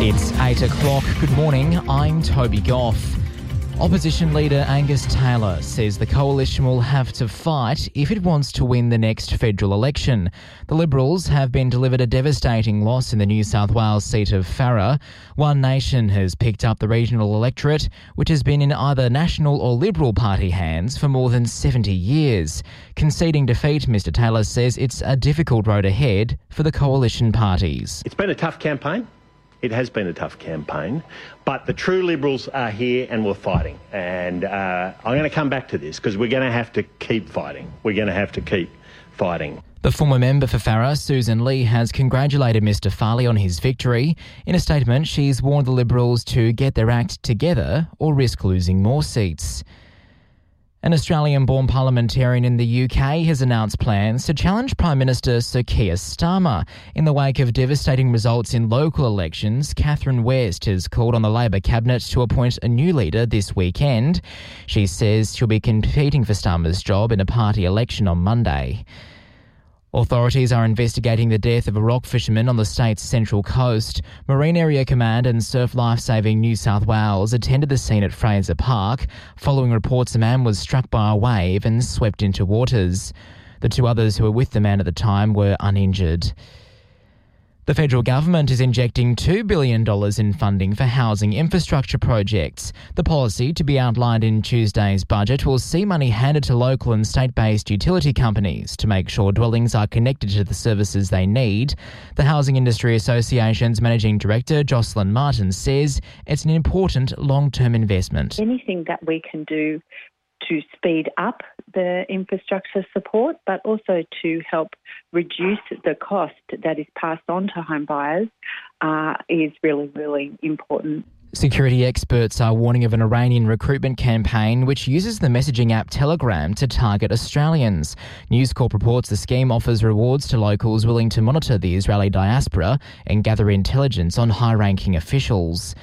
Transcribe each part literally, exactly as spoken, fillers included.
It's eight o'clock. Good morning. I'm Toby Goff. Opposition leader Angus Taylor says the coalition will have to fight if it wants to win the next federal election. The Liberals have been delivered a devastating loss in the New South Wales seat of Farrer. One Nation has picked up the regional electorate, which has been in either National or Liberal Party hands for more than seventy years. Conceding defeat, Mr Taylor says it's a difficult road ahead for the coalition parties. It's been a tough campaign. It has been a tough campaign, but the true Liberals are here and we're fighting. And uh, I'm going to come back to this because we're going to have to keep fighting. We're going to have to keep fighting. The former member for Farrer, Susan Lee, has congratulated Mr Farley on his victory. In a statement, she's warned the Liberals to get their act together or risk losing more seats. An Australian-born parliamentarian in the U K has announced plans to challenge Prime Minister Sir Keir Starmer. In the wake of devastating results in local elections, Catherine West has called on the Labor cabinet to appoint a new leader this weekend. She says she'll be competing for Starmer's job in a party election on Monday. Authorities are investigating the death of a rock fisherman on the state's central coast. Marine Area Command and Surf Lifesaving New South Wales attended the scene at Fraser Park. Following reports, a man was struck by a wave and swept into waters. The two others who were with the man at the time were uninjured. The federal government is injecting two billion dollars in funding for housing infrastructure projects. The policy, to be outlined in Tuesday's budget, will see money handed to local and state-based utility companies to make sure dwellings are connected to the services they need. The Housing Industry Association's Managing Director, Jocelyn Martin, says it's an important long-term investment. Anything that we can do to speed up the infrastructure support, but also to help reduce the cost that is passed on to home buyers uh, is really, really important. Security experts are warning of an Iranian recruitment campaign which uses the messaging app Telegram to target Australians. News Corp reports the scheme offers rewards to locals willing to monitor the Israeli diaspora and gather intelligence on high-ranking officials.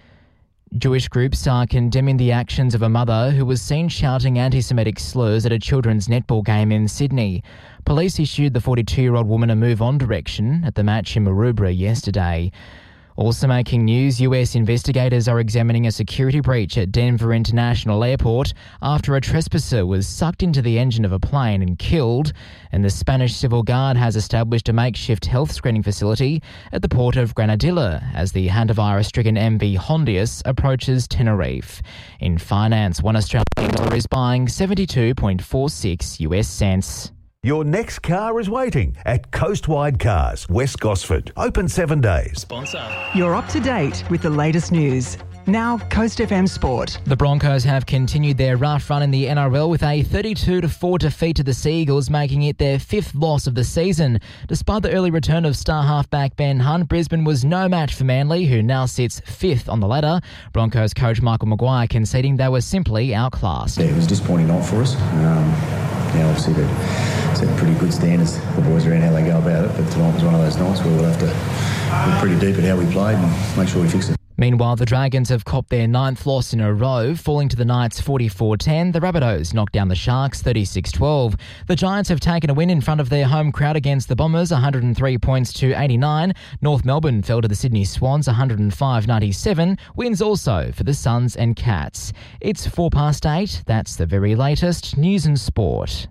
Jewish groups are condemning the actions of a mother who was seen shouting anti-Semitic slurs at a children's netball game in Sydney. Police issued the forty-two-year-old woman a move-on direction at the match in Maroubra yesterday. Also making news, U S investigators are examining a security breach at Denver International Airport after a trespasser was sucked into the engine of a plane and killed, and the Spanish Civil Guard has established a makeshift health screening facility at the port of Granadilla as the hantavirus-stricken M V Hondius approaches Tenerife. In finance, one Australian dollar is buying seventy-two point four six U S cents. Your next car is waiting at Coastwide Cars, West Gosford. Open seven days. Sponsor. You're up to date with the latest news. Now, Coast F M Sport. The Broncos have continued their rough run in the N R L with a thirty-two to four defeat to the Seagulls, making it their fifth loss of the season. Despite the early return of star halfback Ben Hunt, Brisbane was no match for Manly, who now sits fifth on the ladder. Broncos coach Michael Maguire conceding they were simply outclassed. Yeah, it was a disappointing night for us. Um, yeah, obviously they've set pretty good standards, the boys around how they go about it, but tonight was one of those nights where we'll have to look pretty deep at how we played and make sure we fix it. Meanwhile, the Dragons have copped their ninth loss in a row, falling to the Knights forty-four ten. The Rabbitohs knocked down the Sharks thirty-six twelve. The Giants have taken a win in front of their home crowd against the Bombers, one hundred three points to eighty-nine. North Melbourne fell to the Sydney Swans, one hundred five ninety-seven. Wins also for the Suns and Cats. It's four past eight. That's the very latest news and sport.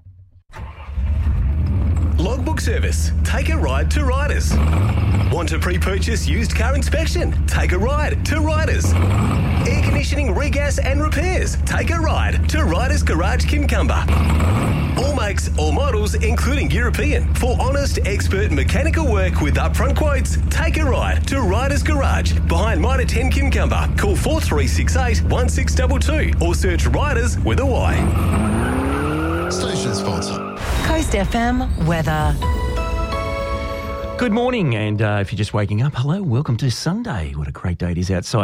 Logbook Service. Take a ride to Riders. Want to pre-purchase used car inspection? Take a ride to Riders. Air conditioning, regas and repairs? Take a ride to Riders Garage Kincumber. All makes, all models, including European. For honest, expert mechanical work with upfront quotes, take a ride to Riders Garage behind Mitre ten Kincumber. Call four three six eight, one six two two or search Riders with a Y. Station sponsor. Coast F M weather. Good morning, and uh, if you're just waking up, hello, welcome to Sunday. What a great day it is outside.